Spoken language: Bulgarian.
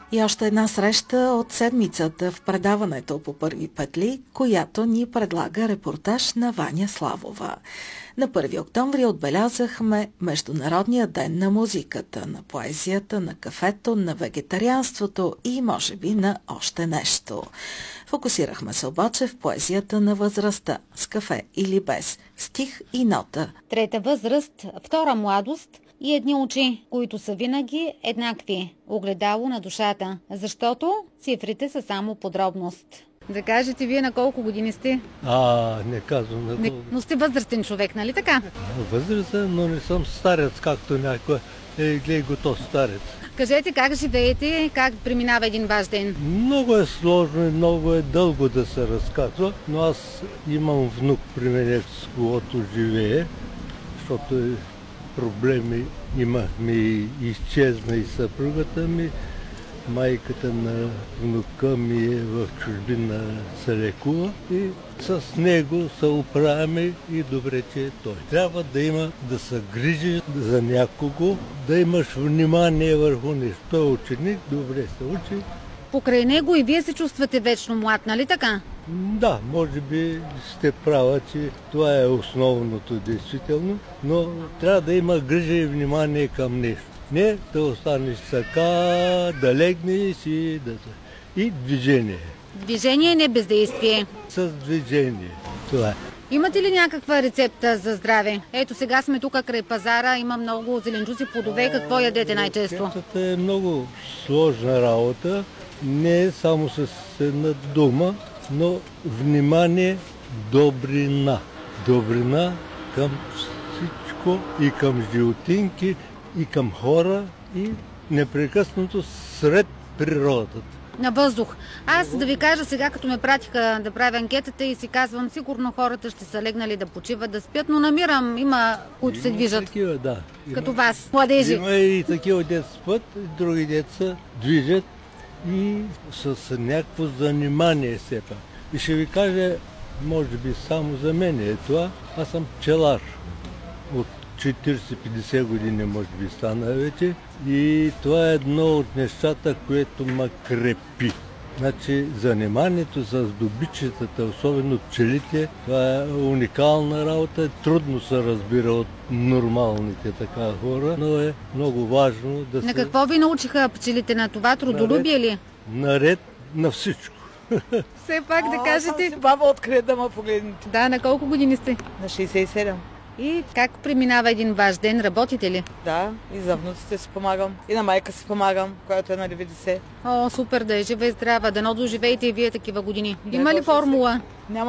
И още една среща от седмицата в предаването по първи петли, която ни предлага репортаж на Ваня Славова. На 1 октомври отбелязахме Международния ден на музиката, на поезията, на кафето, на вегетарианството и може би на още нещо. Фокусирахме се обаче в поезията на възрастта, с кафе или без, стих и нота. Трета възраст, втора младост и едни очи, които са винаги еднакви, огледало на душата, защото цифрите са само подробност. Да кажете, вие на колко години сте? Не казвам на колко. Но сте възрастен човек, нали така? Възрастен, но не съм старец, както някой. Гледай го то старец. Кажете как живеете, как преминава един ваш ден? Много е сложно и много е дълго да се разказва, но аз имам внук при мен, с когото живее, защото проблеми имахме и изчезна и съпругата ми. Майката на внука ми е в чужбина, се лекува и с него се оправяме и добре, че е той. Трябва да има, да се грижи за някого, да имаш внимание върху нещо. Той е ученик, добре се учи. Покрай него и вие се чувствате вечно млад, нали така? Да, може би сте права, че това е основното действително, но трябва да има грижа и внимание към нещо. Не да останеш така, да легнеш и да... И движение. Движение, не бездействие. С движение. Това е. Имате ли някаква рецепта за здраве? Ето сега сме тук край пазара, има много зеленчуци, плодове. Какво ядете най-често? Рецептата е много сложна работа. Не е само с една дума, но внимание, добрина. Добрина към всичко и към животинки, и към хора, и непрекъснато сред природата. На въздух. Аз да ви кажа сега, като ме пратиха да правя анкетата и си казвам, сигурно хората ще са легнали да почиват, да спят, но намирам, има които се движат. Такива, да. Като вас, младежи. Има и такива деца спът, и други деца движат и с някакво занимание все пак. И ще ви кажа, може би само за мен е това, аз съм пчелар. От 40-50 години може би стана вече и това е едно от нещата, което ме крепи. Значи заниманието с добичетата, особено пчелите, това е уникална работа, трудно се разбира от нормалните така хора, но е много важно да се... На какво ви научиха пчелите, на това трудолюбие ли? Наред на всичко. Все пак да кажете... Съм баба откъде да ме погледнете. Да, на колко години сте? На 67. И как преминава един ваш ден? Работите ли? Да, и за внуците си помагам. И на майка си помагам, която е на 90. О, супер, да е жива и здрава. Дано доживеете и вие такива години. Има ли формула? Няма